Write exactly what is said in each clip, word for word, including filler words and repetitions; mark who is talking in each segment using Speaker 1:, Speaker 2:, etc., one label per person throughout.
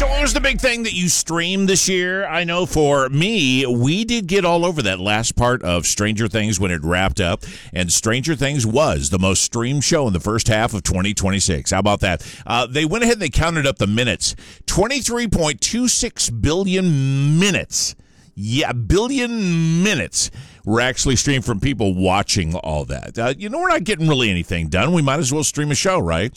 Speaker 1: So what was the big thing that you streamed this year? I know for me, we did get all over that last part of Stranger Things when it wrapped up, and Stranger Things was the most streamed show in the first half of twenty twenty-six. How about that? Uh, they went ahead and they counted up the minutes. twenty-three point two six billion minutes. Yeah, billion minutes were actually streamed from people watching all that. Uh, you know, we're not getting really anything done. We might as well stream a show, right?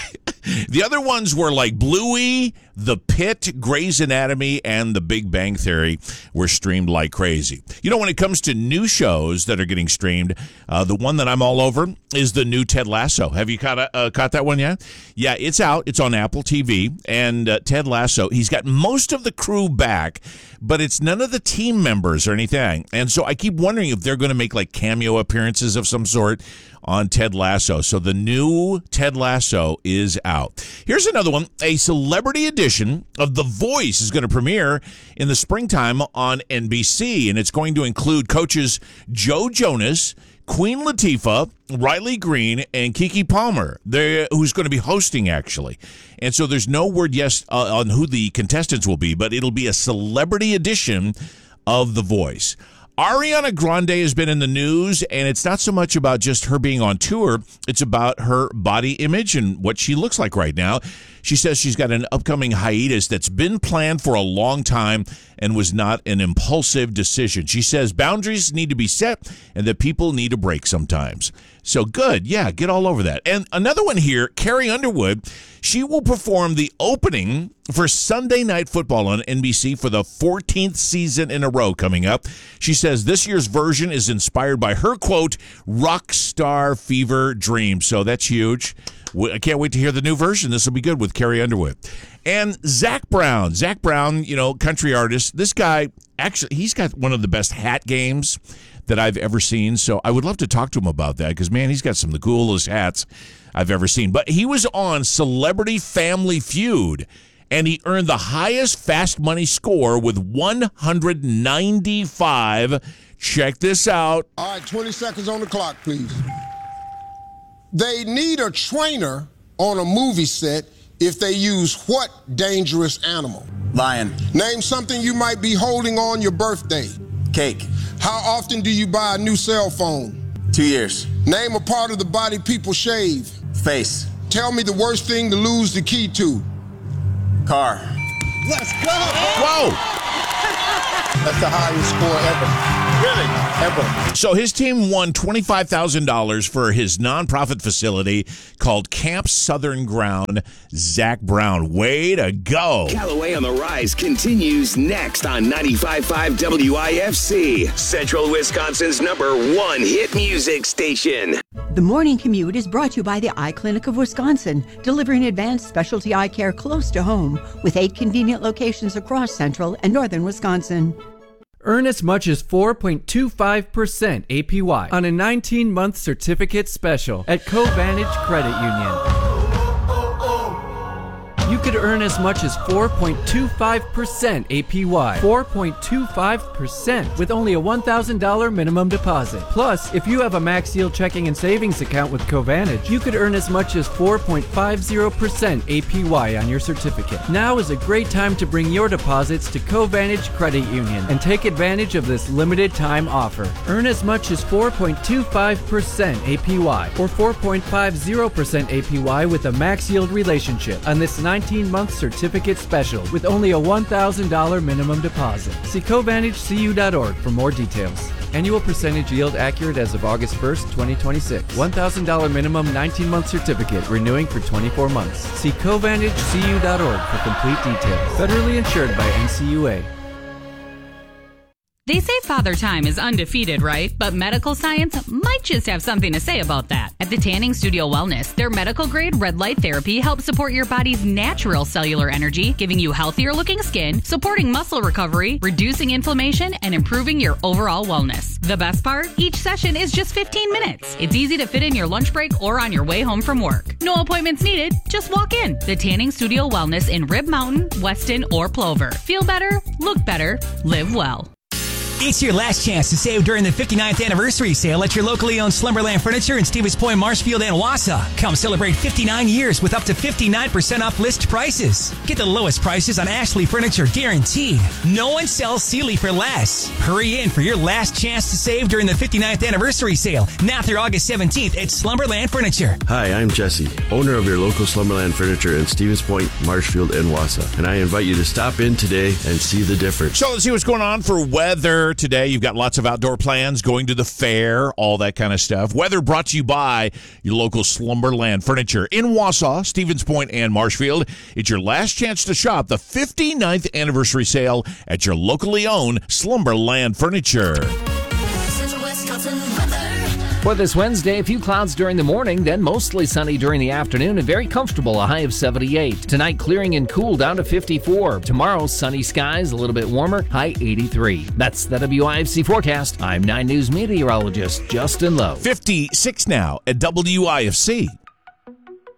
Speaker 1: The other ones were like Bluey, The Pit, Grey's Anatomy, and The Big Bang Theory were streamed like crazy. You know, when it comes to new shows that are getting streamed, uh, the one that I'm all over is the new Ted Lasso. Have you caught, uh, caught that one yet? Yeah, it's out. It's on Apple T V. And uh, Ted Lasso, he's got most of the crew back, but it's none of the team members or anything. And so I keep wondering if they're going to make like cameo appearances of some sort on Ted Lasso. So the new Ted Lasso is out. Here's another one. A celebrity edition of The Voice is going to premiere in the springtime on N B C, and it's going to include coaches Joe Jonas, Queen Latifah, Riley Green, and Keke Palmer, They're, who's going to be hosting, actually. And so there's no word yes uh, on who the contestants will be, but it'll be a celebrity edition of The Voice. Ariana Grande has been in the news, and it's not so much about just her being on tour. It's about her body image and what she looks like right now. She says she's got an upcoming hiatus that's been planned for a long time and was not an impulsive decision. She says boundaries need to be set and that people need a break sometimes. So good. Yeah, get all over that. And another one here, Carrie Underwood, she will perform the opening for Sunday Night Football on N B C for the fourteenth season in a row coming up. She says this year's version is inspired by her, quote, rock star fever dream. So that's huge. I can't wait to hear the new version. This will be good with Carrie Underwood. And Zach Brown. Zach Brown, you know, country artist. This guy, actually, he's got one of the best hat games that I've ever seen. So I would love to talk to him about that because, man, he's got some of the coolest hats I've ever seen. But he was on Celebrity Family Feud, and he earned the highest fast money score with one hundred ninety-five. Check this out.
Speaker 2: All right, twenty seconds on the clock, please. They need a trainer on a movie set if they use what dangerous animal?
Speaker 3: Lion.
Speaker 2: Name something you might be holding on your birthday.
Speaker 3: Cake.
Speaker 2: How often do you buy a new cell phone?
Speaker 3: Two years.
Speaker 2: Name a part of the body people shave.
Speaker 3: Face.
Speaker 2: Tell me the worst thing to lose the key to.
Speaker 3: Car.
Speaker 2: Let's go!
Speaker 1: Whoa!
Speaker 2: That's the highest score ever.
Speaker 3: Really?
Speaker 2: Ever.
Speaker 1: So his team won twenty-five thousand dollars for his nonprofit facility called Camp Southern Ground. Zach Brown, way to go.
Speaker 4: Callaway on the Rise continues next on ninety-five point five W I F C, Central Wisconsin's number one hit music station.
Speaker 5: The Morning Commute is brought to you by the Eye Clinic of Wisconsin, delivering advanced specialty eye care close to home with eight convenient locations across central and northern Wisconsin.
Speaker 6: Earn as much as four point two five percent A P Y on a nineteen-month certificate special at Covantage Credit Union. You could earn as much as four point two five percent A P Y. four point two five percent with only a one thousand dollars minimum deposit. Plus, if you have a Max Yield checking and savings account with Covantage, you could earn as much as four point five zero percent A P Y on your certificate. Now is a great time to bring your deposits to Covantage Credit Union and take advantage of this limited time offer. Earn as much as four point two five percent A P Y or four point five zero percent A P Y with a Max Yield relationship on this nineteen-month certificate special with only a one thousand dollars minimum deposit. See Covantage C U dot org for more details. Annual percentage yield accurate as of August first, twenty twenty-six. one thousand dollars minimum nineteen-month certificate renewing for twenty-four months. See Covantage C U dot org for complete details. Federally insured by N C U A.
Speaker 7: They say Father Time is undefeated, right? But medical science might just have something to say about that. At the Tanning Studio Wellness, their medical-grade red light therapy helps support your body's natural cellular energy, giving you healthier-looking skin, supporting muscle recovery, reducing inflammation, and improving your overall wellness. The best part? Each session is just fifteen minutes. It's easy to fit in your lunch break or on your way home from work. No appointments needed. Just walk in. The Tanning Studio Wellness in Rib Mountain, Weston, or Plover. Feel better, look better, live well.
Speaker 8: It's your last chance to save during the fifty-ninth anniversary sale at your locally owned Slumberland Furniture in Stevens Point, Marshfield, and Wausau. Come celebrate fifty-nine years with up to fifty-nine percent off list prices. Get the lowest prices on Ashley Furniture guaranteed. No one sells Sealy for less. Hurry in for your last chance to save during the fifty-ninth anniversary sale, now through August seventeenth at Slumberland Furniture.
Speaker 9: Hi, I'm Jesse, owner of your local Slumberland Furniture in Stevens Point, Marshfield, and Wausau. And I invite you to stop in today and see the difference.
Speaker 1: So let's see what's going on for weather today. You've got lots of outdoor plans, going to the fair, all that kind of stuff. Weather brought to you by your local Slumberland Furniture in Wausau, Stevens Point, and Marshfield. It's your last chance to shop the fifty-ninth anniversary sale at your locally owned Slumberland Furniture.
Speaker 10: For this Wednesday, a few clouds during the morning, then mostly sunny during the afternoon and very comfortable, a high of seventy-eight. Tonight, clearing and cool down to fifty-four. Tomorrow, sunny skies, a little bit warmer, high eighty-three. That's the W I F C forecast. I'm nine News meteorologist Justin Lowe.
Speaker 1: fifty-six now at W I F C.